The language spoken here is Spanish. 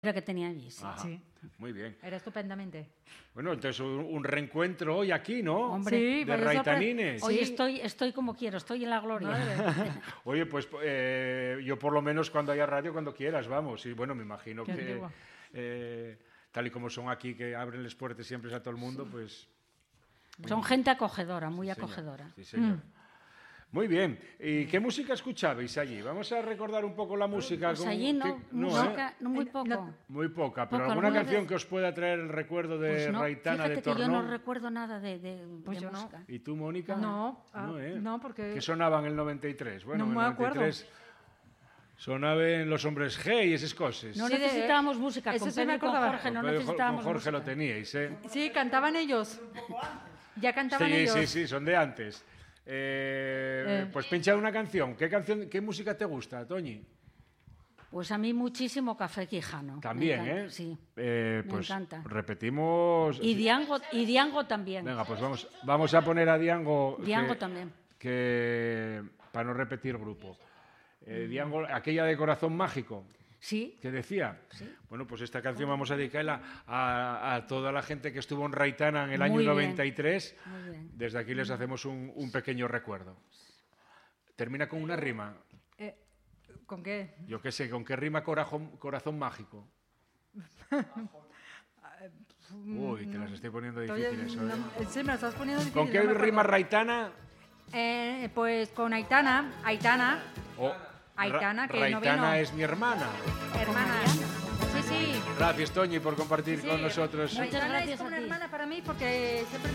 que tenía allí, sí. Ajá, Sí. muy bien. Era estupendamente. Bueno, entonces un reencuentro hoy aquí, ¿no? Hombre, Sí, de pues eso Raitanines. Hoy Sí. estoy como quiero, estoy en la gloria. Oye, pues yo por lo menos cuando haya radio, cuando quieras, vamos. Y bueno, me imagino Qué que antiguo. tal y como son aquí, que abren las puertas siempre a todo el mundo, pues... Son gente acogedora, muy Sí, señor. acogedora. Sí, señor. Muy bien. ¿Y qué música escuchabais allí? Vamos a recordar un poco la música. Pues allí no, música, no muy poco. no. Muy poca, pero Poco, alguna alguna canción vez. que os pueda traer el recuerdo de Pues no, Raitana, de fíjate que yo Tornón. no recuerdo nada de Pues yo no. música. ¿Y tú, Mónica? No, ¿No, porque... ¿Qué sonaba en el 93? Bueno, No en me el acuerdo. 93 sonaban Los Hombres G y esas cosas. No Sí, necesitábamos música, eso con sí me Pedro y con acordaba. Jorge no Con necesitábamos Jorge música. lo teníais, ¿eh? Sí, cantaban ellos. Ya cantaban Sí, ellos. sí, son de antes. Pues pincha una canción. ¿Qué música te gusta, Toñi? Pues a mí muchísimo Café Quijano. me También, encanta, ¿eh? Sí. Pues encanta. repetimos. Y Diango también. Venga, pues vamos a poner a Diango. Diango también. Que para no repetir grupo. Diango, aquella de Corazón Mágico. Sí. ¿Qué decía? Sí. Bueno, pues esta canción vamos a dedicarla a toda la gente que estuvo en Raitana en el año Muy bien. 93. Muy bien. Desde aquí les hacemos un pequeño recuerdo. Termina con una rima. ¿Con qué? Yo qué sé, ¿con qué rima corazón mágico? Uy, te las estoy poniendo difíciles. Oye, sí, me lo estás poniendo difícil. ¿Con qué no me acuerdo. rima Raitana? Pues con Aitana, O Aitana, que no Raitana vino. es mi hermana. Hermana. Sí, sí. Gracias, Toñi, por compartir Sí, con nosotros. Muchas Aitana gracias es como a una ti. hermana para mí porque siempre